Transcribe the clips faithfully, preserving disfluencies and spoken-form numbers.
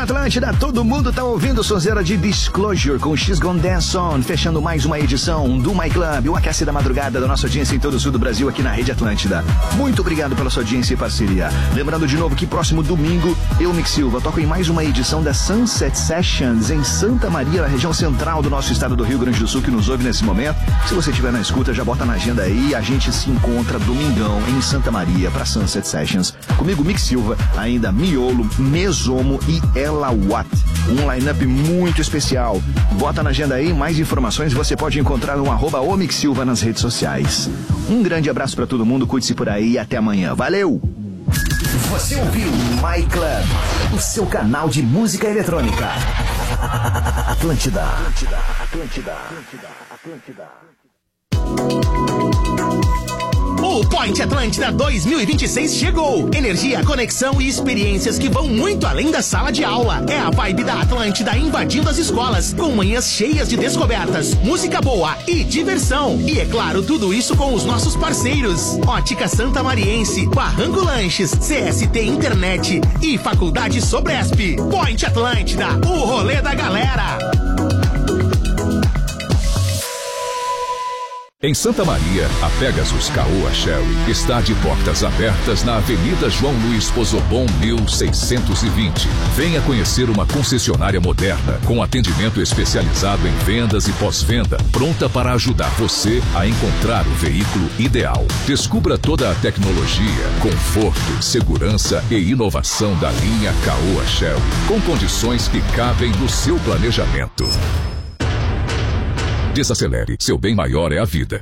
Atlântida, todo mundo tá ouvindo sonzeira de Disclosure com She's Gone Dance On, fechando mais uma edição do My Club, o aquece da madrugada da nossa audiência em todo o sul do Brasil aqui na Rede Atlântida. Muito obrigado pela sua audiência e parceria. Lembrando de novo que próximo domingo, eu, Mick Silva, toco em mais uma edição da Sunset Sessions em Santa Maria, na região central do nosso estado do Rio Grande do Sul, que nos ouve nesse momento. Se você estiver na escuta, já bota na agenda aí, a gente se encontra domingão em Santa Maria para Sunset Sessions. Comigo, Mick Silva, ainda Miolo, Mesomo e Ela Watt. Um line-up muito especial. Bota na agenda aí, mais informações você pode encontrar no arroba o Mick Silva nas redes sociais. Um grande abraço para todo mundo, cuide-se por aí e até amanhã. Valeu! Você ouviu My Club, o seu canal de música eletrônica. Atlântida. Atlântida, Atlântida, Atlântida, Atlântida. O Point Atlântida dois mil e vinte e seis chegou. Energia, conexão e experiências que vão muito além da sala de aula. É a vibe da Atlântida invadindo as escolas, com manhãs cheias de descobertas, música boa e diversão. E é claro, tudo isso com os nossos parceiros: Ótica Santa Mariense, Barranco Lanches, C S T Internet e Faculdade Sobresp. Point Atlântida, o rolê da galera. Em Santa Maria, a Pegasus Caoa Sherry está de portas abertas na Avenida João Luiz Pozobon mil seiscentos e vinte. Venha conhecer uma concessionária moderna, com atendimento especializado em vendas e pós-venda, pronta para ajudar você a encontrar o veículo ideal. Descubra toda a tecnologia, conforto, segurança e inovação da linha Caoa Sherry, com condições que cabem no seu planejamento. Desacelere, seu bem maior é a vida.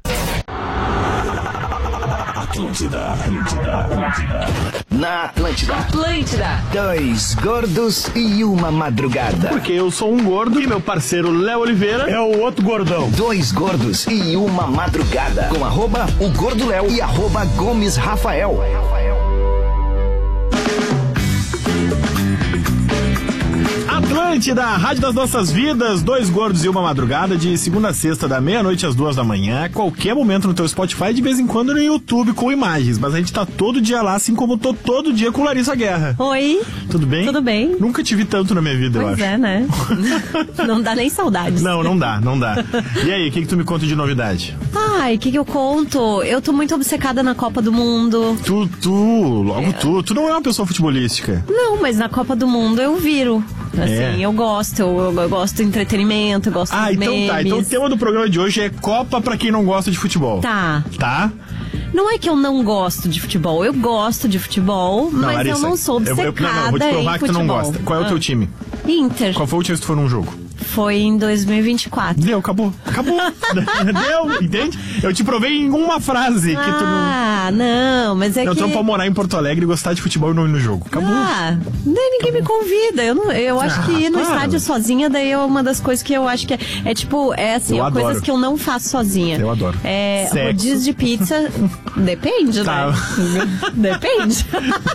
Atlântida, Atlântida, Atlântida. Na Atlântida. Atlântida. Dois gordos e uma madrugada. Porque eu sou um gordo e meu parceiro Léo Oliveira é o outro gordão. Dois gordos e uma madrugada. Com arroba o Gordo Léo e arroba Gomes Rafael. Atlântida, a rádio das nossas vidas, dois gordos e uma madrugada, de segunda a sexta, da meia-noite às duas da manhã, qualquer momento no teu Spotify, de vez em quando no YouTube com imagens, mas a gente tá todo dia lá, assim como eu tô todo dia com Larissa Guerra. Oi. Tudo bem? Tudo bem. Nunca te vi tanto na minha vida, pois eu acho. Pois é, né? Não dá nem saudades. Não, não dá, não dá. E aí, o que que tu me conta de novidade? Ai, o que que eu conto? Eu tô muito obcecada na Copa do Mundo. Tu, tu, logo é. tu, tu não é uma pessoa futebolística. Não, mas na Copa do Mundo eu viro. Assim, é. eu gosto, eu, eu gosto de entretenimento, eu gosto ah, de então memes. tá. Então o tema do programa de hoje é Copa pra quem não gosta de futebol. Tá. Tá? Não é que eu não gosto de futebol, eu gosto de futebol, não, mas Larissa, eu não sou obcecada eu, eu, não, não, vou te provar que futebol. Tu não gosta. Qual é o ah. teu time? Inter. Qual foi o último que tu foi num jogo? Foi em dois mil e vinte e quatro. Deu, acabou. Acabou. Deu, entende? Eu te provei em uma frase ah, que tu não... Ah, não, mas é não, que... Não, tu não pode morar em Porto Alegre e gostar de futebol e não ir no jogo. Acabou. Ah, daí ninguém acabou. me convida. Eu, não, eu acho ah, que ir no claro. estádio sozinha, daí é uma das coisas que eu acho que é... É tipo, é assim, é coisas que eu não faço sozinha. Eu adoro. É, rodízio de pizza... Depende, tá. né? Depende.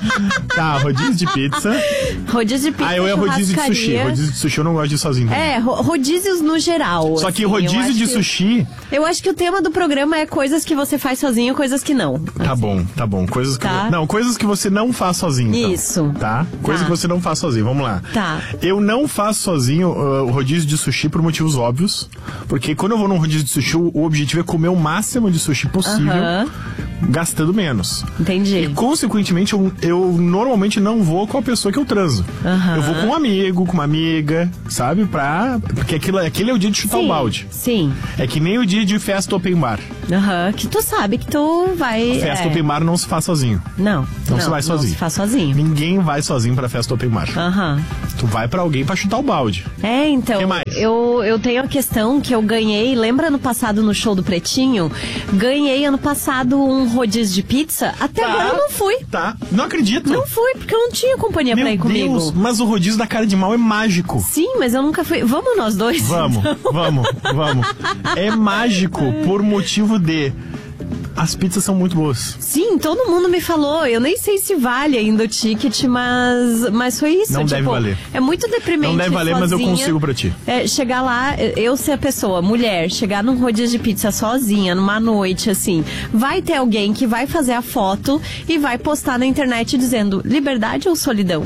Tá, rodízio de pizza... Rodízio de pizza, Ah, eu é rodízio de sushi. Rodízio de sushi eu não gosto de ir sozinho. É, rodízios no geral. Só que assim, rodízio de que, sushi... Eu acho que o tema do programa é coisas que você faz sozinho, coisas que não. Tá assim. bom, tá bom. Coisas que... Tá. Não, coisas que você não faz sozinho. Então. Isso. Tá? Coisas tá. que você não faz sozinho. Vamos lá. Tá. Eu não faço sozinho uh, o rodízio de sushi por motivos óbvios. Porque quando eu vou num rodízio de sushi, o objetivo é comer o máximo de sushi possível, uh-huh. gastando menos. Entendi. E, consequentemente, eu, eu normalmente não vou com a pessoa que eu transo. Uh-huh. Eu vou com um amigo, com uma amiga, sabe? Pra... Porque aquilo, aquele é o dia de chutar sim, o balde. Sim. É que nem o dia de festa open bar. Aham, uhum. Que tu sabe que tu vai... Festa é. open bar não se faz sozinho. Não. Não, não se vai sozinho. Não se faz sozinho. Ninguém vai sozinho pra festa open bar. Aham. Uhum. Tu vai pra alguém pra chutar o balde. É, então. Que mais? Eu, eu tenho a questão que eu ganhei, lembra ano passado no show do Pretinho? Ganhei ano passado um rodízio de pizza. Até tá, agora eu não fui. Tá. Não acredito. Não fui, porque eu não tinha companhia Meu pra ir comigo. Deus, mas o rodízio da cara de mal é mágico. Sim, mas eu nunca fui. Vamos nós dois? Vamos, então? vamos, vamos. É mágico por motivo de... As pizzas são muito boas. Sim, todo mundo me falou. Eu nem sei se vale ainda o ticket, mas, mas foi isso. Não tipo, deve valer. É muito deprimente. Não deve valer, sozinha, mas eu consigo pra ti. É, chegar lá, eu ser a pessoa, mulher, chegar num rodízio de pizza sozinha, numa noite, assim, vai ter alguém que vai fazer a foto e vai postar na internet dizendo liberdade ou solidão?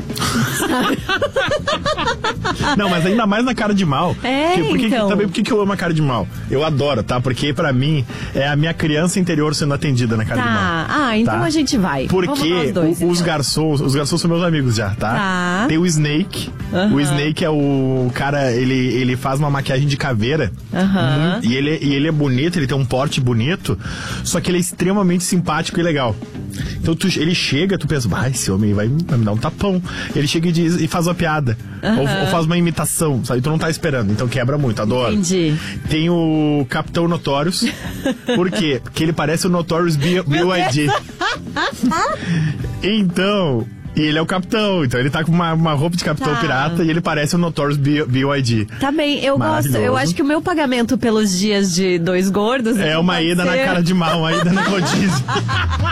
Não, mas ainda mais na cara de mal. É, que, porque, então. Também por que eu amo a cara de mal? Eu adoro, tá? Porque pra mim é a minha criança interior sendo atendida na cara Tá. de mal. Ah, então tá? a gente vai. Vamos Porque nós dois, o- os então. garçons, os garçons são meus amigos já, tá? Tá. Tem o Snake. Aham. O Snake é o cara, ele, ele faz uma maquiagem de caveira. Aham. Muito- e, ele, e ele é bonito, ele tem um porte bonito, só que ele é extremamente simpático e legal. Então tu, ele chega, tu pensa, vai, esse homem vai, vai me dar um tapão. Ele chega e, diz, e faz uma piada. Ou, ou faz uma imitação, sabe? Tu não tá esperando, então quebra muito, adoro. Entendi. Tem o Capitão Notorious. Por quê? Porque ele parece o Notorious B Y D. Então, e ele é o capitão. Então ele tá com uma, uma roupa de capitão Tá. pirata e ele parece o Notorious B Y D. Tá bem, eu gosto. Maravilhoso. Eu acho que o meu pagamento pelos dias de dois gordos. É então uma pode ida na ser- cara de mal, uma ida no rodízio.